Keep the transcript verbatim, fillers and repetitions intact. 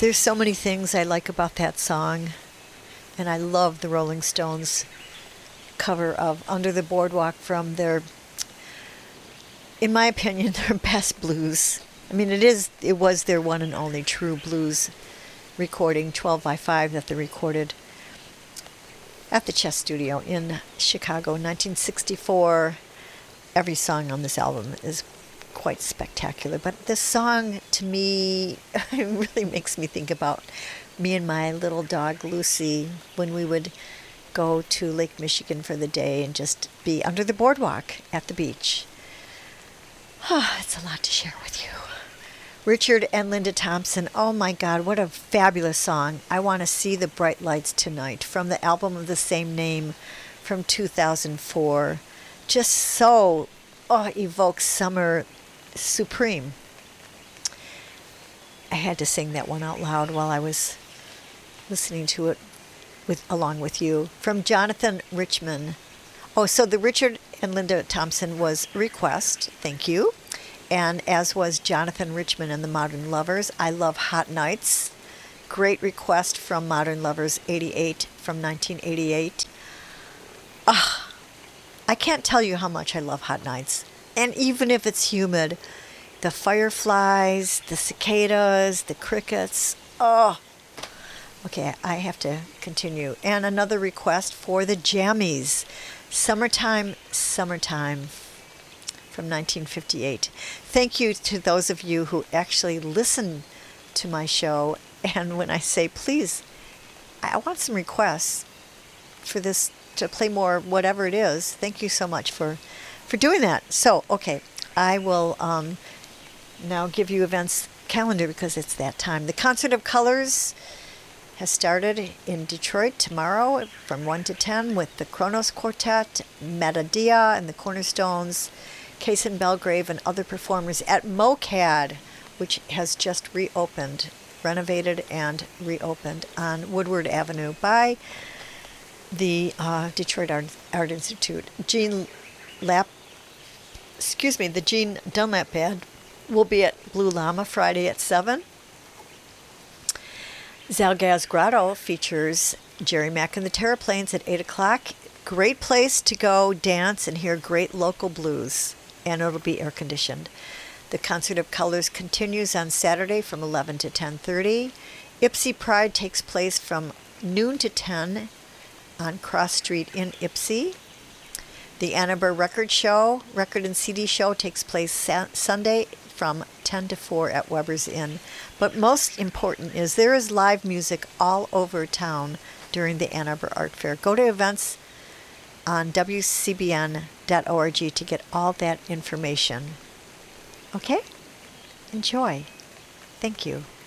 There's so many things I like about that song, and I love the Rolling Stones cover of Under the Boardwalk from their, in my opinion, their best blues. I mean, it is, it was their one and only true blues recording, twelve by five, that they recorded at the Chess Studio in Chicago in nineteen sixty-four. Every song on this album is quite spectacular, but this song to me really makes me think about me and my little dog Lucy when we would go to Lake Michigan for the day and just be under the boardwalk at the beach. Ah, it's a lot to share with you. Richard and Linda Thompson, oh my God, what a fabulous song. I Want to See the Bright Lights Tonight, from the album of the same name from two thousand four. Just so oh, evokes summer supreme. I had to sing that one out loud while I was listening to it with along with you. From Jonathan Richman. Oh, so the Richard and Linda Thompson was a request. Thank you. And as was Jonathan Richman and the Modern Lovers. I Love Hot Nights. Great request from Modern Lovers eighty-eight from nineteen eighty-eight. Ah, I can't tell you how much I love Hot Nights. And even if it's humid, the fireflies, the cicadas, the crickets, oh. Okay, I have to continue. And another request for the Jammies. Summertime, Summertime from nineteen fifty-eight. Thank you to those of you who actually listen to my show. And when I say, please, I want some requests for this to play more, whatever it is. Thank you so much for, for doing that. So, okay, I will um, now give you events calendar because it's that time. The Concert of Colors has started in Detroit tomorrow from one to ten with the Kronos Quartet, Metadia and the Cornerstones, Kason Belgrave and other performers at MoCAD, which has just reopened, renovated and reopened on Woodward Avenue by the uh, Detroit Art, Art Institute. Gene Lap, excuse me, the Gene Dunlap Band will be at Blue Llama Friday at seven. Zalgaz Grotto features Jerry Mack and the Terraplanes at eight o'clock. Great place to go dance and hear great local blues, and it'll be air conditioned. The Concert of Colors continues on Saturday from eleven to ten thirty. Ypsi Pride takes place from noon to ten on Cross Street in Ypsi. The Ann Arbor Record Show, Record and C D Show takes place sa- Sunday from ten to four at Weber's Inn. But most important is there is live music all over town during the Ann Arbor Art Fair. Go to events on W C B N dot org to get all that information. Okay? Enjoy. Thank you.